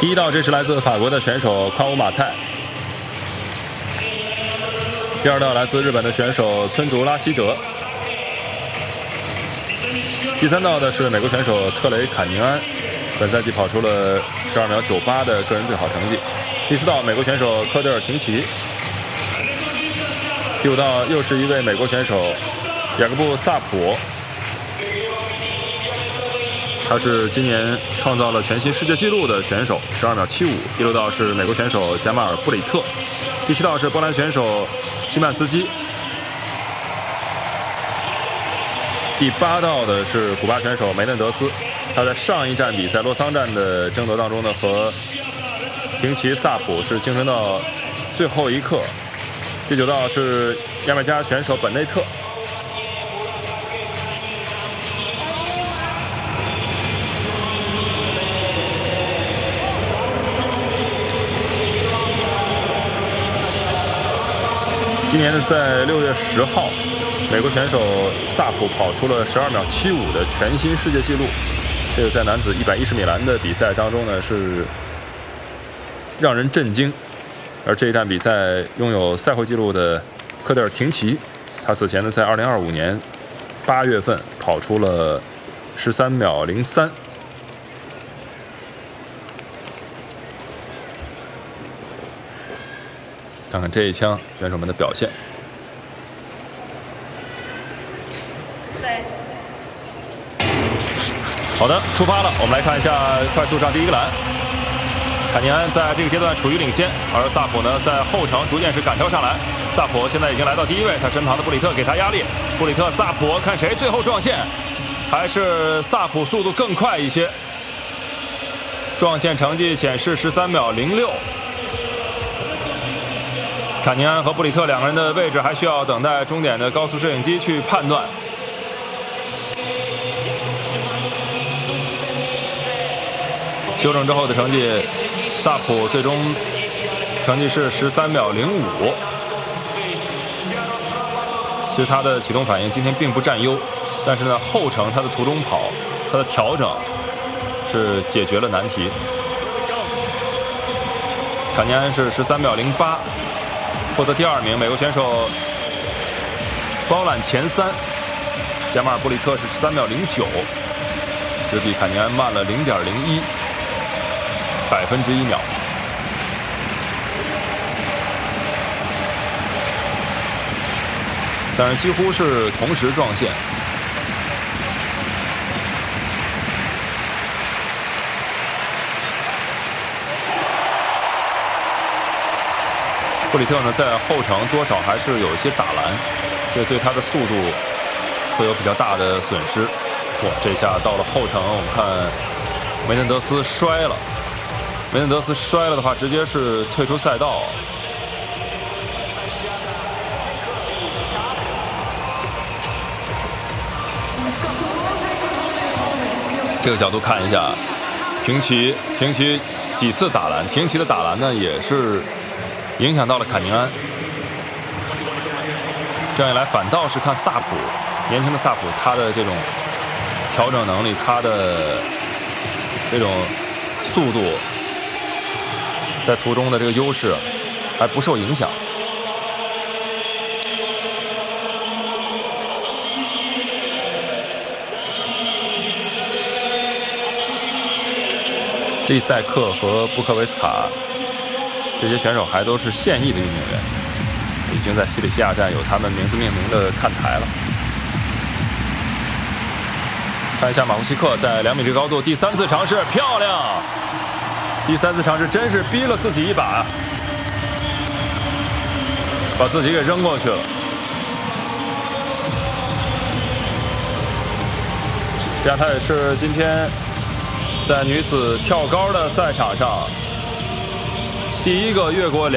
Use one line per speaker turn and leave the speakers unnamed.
第一道这是来自法国的选手宽武马泰，第二道来自日本的选手村竹拉希德，第三道的是美国选手特雷坎宁安，本赛季跑出了12秒98的个人最好成绩。第四道美国选手科德尔廷奇，第五道又是一位美国选手雅各布萨普，他是今年创造了全新世界纪录的选手，12秒75。第六道是美国选手贾马尔布里特，第七道是波兰选手西曼斯基，第八道的是古巴选手梅嫩德斯，他在上一站比赛洛桑站的争夺当中呢，和廷奇萨普是竞争到最后一刻。第九道是牙买加选手本内特。今年在6月10号，美国选手萨普跑出了12秒75的全新世界纪录。这个在男子110米栏的比赛当中呢，是让人震惊。而这一站比赛拥有赛会纪录的科德尔廷奇，他此前呢在2025年8月份跑出了13秒03。看看这一枪选手们的表现。好的，出发了。我们来看一下快速上第一个栏。坎尼安在这个阶段处于领先，而萨普呢在后程逐渐是赶跳上来。萨普现在已经来到第一位，他身旁的布里特给他压力。布里特、萨普，看谁最后撞线，还是萨普速度更快一些。撞线成绩显示13秒06。坎尼安和布里特两个人的位置还需要等待终点的高速摄影机去判断。修正之后的成绩，萨普最终成绩是13秒05。其实他的启动反应今天并不占优，但是呢后程他的途中跑，他的调整是解决了难题。坎尼安是13秒08，获得第二名。美国选手包揽前3，贾马尔布里特是13秒09，只比坎尼安慢了0.01%1秒。三人几乎是同时撞线。布里特呢，在后程多少还是有一些打篮，这对他的速度会有比较大的损失。哇，这下到了后程，我们看梅嫩德斯摔了。梅嫩德斯摔了的话，直接是退出赛道。这个角度看一下，廷奇几次打篮，廷奇的打篮呢也是影响到了坎宁安。这样一来，反倒是看萨普，年轻的萨普，他的这种调整能力，他的这种速度，在途中的这个优势还不受影响。利塞克和布科维斯卡这些选手还都是现役的运动员，已经在西里西亚站有他们名字命名的看台了。看一下马库西克在2米这高度第3次尝试，漂亮！第3次尝试真是逼了自己一把，把自己给扔过去了。这样他也是今天在女子跳高的赛场上第一个越过